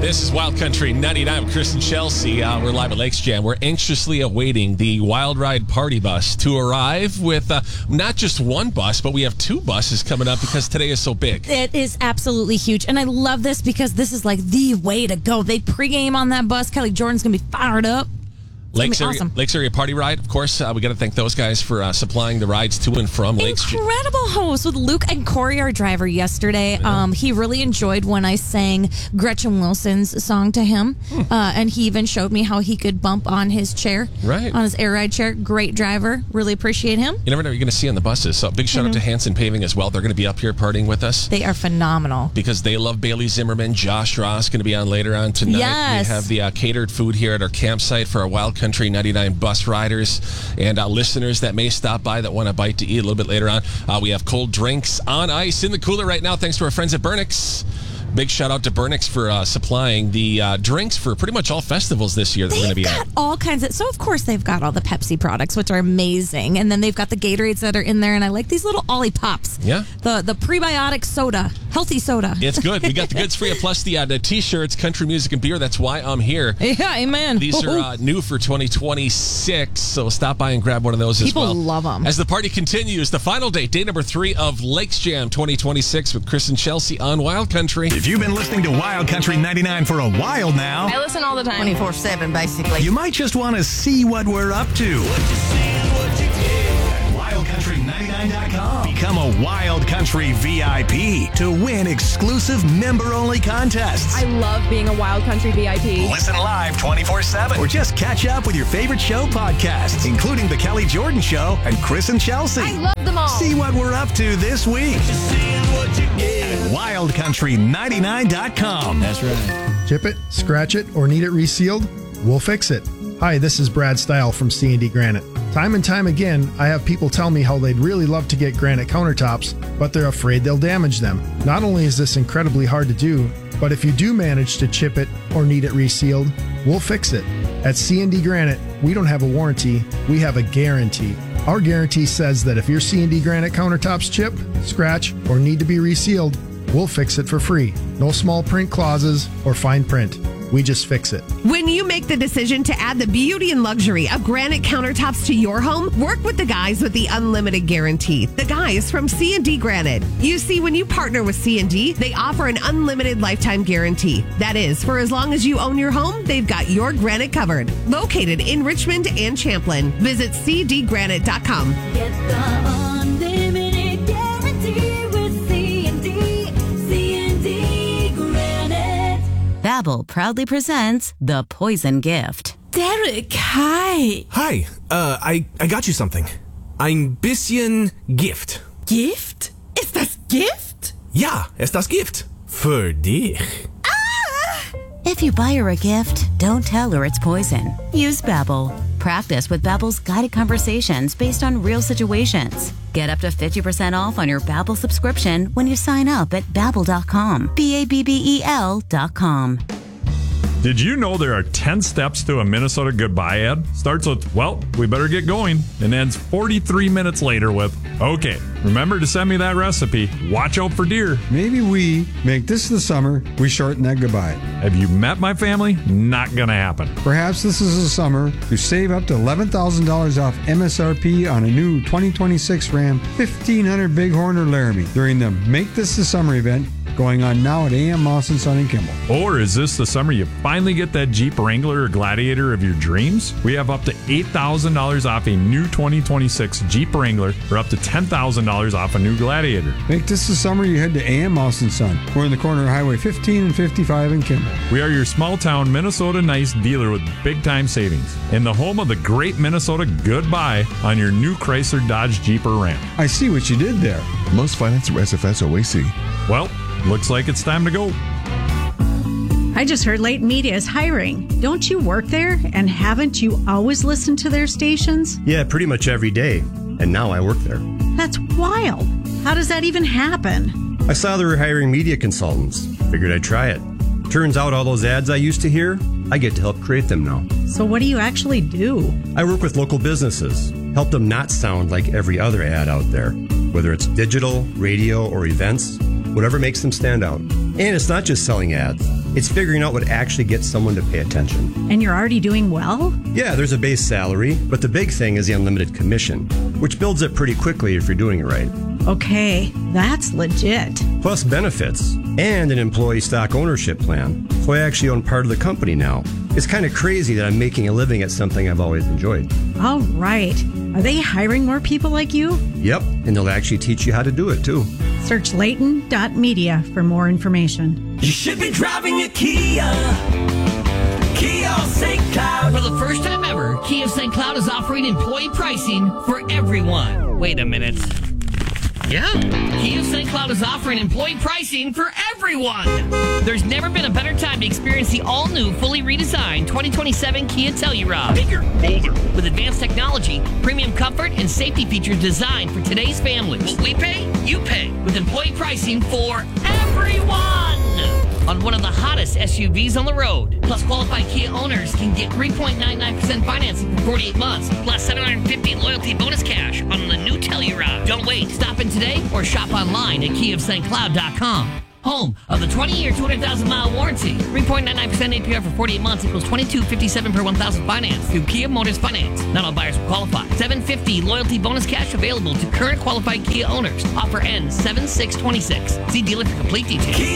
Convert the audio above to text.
This is Wild Country 99 with Chris and Chelsea. We're live at Lakes Jam. We're anxiously awaiting the Wild Ride Party Bus to arrive with not just one bus, but we have two buses coming up because today is so big. It is absolutely huge. And I love this because this is like the way to go. They pregame on that bus. Kelly Jordan's going to be fired up. Lakes awesome. Area Party Ride, of course. We got to thank those guys for supplying the rides to and from Lakes. Incredible host with Luke and Corey, our driver, yesterday. Yeah. He really enjoyed when I sang Gretchen Wilson's song to him. And he even showed me how he could bump on his chair, on his air ride chair. Great driver. Really appreciate him. You never know what you're going to see on the buses. So big shout out to Hanson Paving as well. They're going to be up here partying with us. They are phenomenal. Because they love Bailey Zimmerman. Josh Ross going to be on later on tonight. Yes. We have the catered food here at our campsite for our Wild Country 99 bus riders and listeners that may stop by that want a bite to eat a little bit later on. We have cold drinks on ice in the cooler right now thanks to our friends at Burnix. Big shout out to Burnix for supplying the drinks for pretty much all festivals this year that we're going to be at. They've got all kinds of... So, of course, they've got all the Pepsi products, which are amazing. And then they've got the Gatorades that are in there. And I like these little Ollie Pops. Yeah. The prebiotic soda. Healthy soda. It's good. We got the goods for you, plus the T-shirts, country music, and beer. That's why I'm here. Yeah, amen. These are new for 2026, so stop by and grab one of those as well. People love them. As the party continues, the final day number 3 of Lakes Jam 2026 with Chris and Chelsea on Wild Country. If you've been listening to Wild Country 99 for a while now, I listen all the time. 24/7, basically. You might just want to see what we're up to. WildCountry99.com. Become a Wild Country VIP to win exclusive member-only contests. I love being a Wild Country VIP. Listen live 24/7 or just catch up with your favorite show podcasts, including The Kelly Jordan Show and Chris and Chelsea. I love them all. See what we're up to this week at WildCountry99.com. That's right. Chip it, scratch it, or need it resealed? We'll fix it. Hi, this is Brad Stile from C&D Granite. Time and time again, I have people tell me how they'd really love to get granite countertops, but they're afraid they'll damage them. Not only is this incredibly hard to do, but if you do manage to chip it or need it resealed, we'll fix it. At C&D Granite, we don't have a warranty, we have a guarantee. Our guarantee says that if your C&D Granite countertops chip, scratch, or need to be resealed, we'll fix it for free. No small print clauses or fine print. We just fix it. When you make the decision to add the beauty and luxury of granite countertops to your home, work with the guys with the unlimited guarantee. The guys from C&D Granite. You see, when you partner with C&D, they offer an unlimited lifetime guarantee. That is, for as long as you own your home, they've got your granite covered. Located in Richmond and Champlin. Visit cdgranite.com. Get the unlimited guarantee with C&D Granite. Babbel proudly presents The Poison Gift. Derek, hi. Hi, I got you something. Ein bisschen Gift. Gift? Ist das Gift? Ja, ist das Gift. Für dich. If you buy her a gift, don't tell her it's poison. Use Babbel. Practice with Babbel's guided conversations based on real situations. Get up to 50% off on your Babbel subscription when you sign up at Babbel.com. Babbel.com. Did you know there are 10 steps to a Minnesota goodbye ad? Starts with, well, we better get going, and ends 43 minutes later with, okay, remember to send me that recipe. Watch out for deer. Maybe we make this the summer we shorten that goodbye. Have you met my family? Not gonna happen. Perhaps this is the summer to save up to $11,000 off MSRP on a new 2026 Ram 1500 Bighorn or Laramie during the Make This the Summer event going on now at AM Moss and Son and Kimball. Or is this the summer you finally get that Jeep Wrangler or Gladiator of your dreams? We have up to $8,000 off a new 2026 Jeep Wrangler or up to $10,000 off a new Gladiator. Make this the summer you head to AM Moss and Son. We're in the corner of Highway 15 and 55 in Kimball. We are your small town Minnesota nice dealer with big time savings. In the home of the great Minnesota goodbye on your new Chrysler Dodge Jeep or Ram. I see what you did there. Most finance are SFS OAC. Well, looks like it's time to go. I just heard Leighton Media is hiring. Don't you work there? And haven't you always listened to their stations? Yeah, pretty much every day. And now I work there. That's wild. How does that even happen? I saw they were hiring media consultants. Figured I'd try it. Turns out all those ads I used to hear, I get to help create them now. So what do you actually do? I work with local businesses. Help them not sound like every other ad out there. Whether it's digital, radio, or events, whatever makes them stand out. And it's not just selling ads. It's figuring out what actually gets someone to pay attention. And you're already doing well? Yeah, there's a base salary, but the big thing is the unlimited commission, which builds up pretty quickly if you're doing it right. Okay, that's legit. Plus benefits and an employee stock ownership plan. So I actually own part of the company now. It's kind of crazy that I'm making a living at something I've always enjoyed. All right. Are they hiring more people like you? Yep, and they'll actually teach you how to do it too. Search Layton.media for more information. You should be driving a Kia. Kia of St. Cloud. For the first time ever, Kia of St. Cloud is offering employee pricing for everyone. Wait a minute. Yeah, Kia of St. Cloud is offering employee pricing for everyone. There's never been a better time to experience the all-new, fully redesigned 2027 Kia Telluride. Bigger, bolder, with advanced technology, premium comfort, and safety features designed for today's families. What we pay, you pay, with employee pricing for everyone. On one of the hottest SUVs on the road. Plus, qualified Kia owners can get 3.99% financing for 48 months, plus $750 loyalty bonus cash on the new Telluride. Don't wait. Stop in today or shop online at KiaofStCloud.com. Home of the 20-year, 200,000-mile warranty. 3.99% APR for 48 months equals $22.57 per 1,000 finance through Kia Motors Finance. Not all buyers will qualify. $750 loyalty bonus cash available to current qualified Kia owners. Offer ends 7/6/26. See dealer for complete details.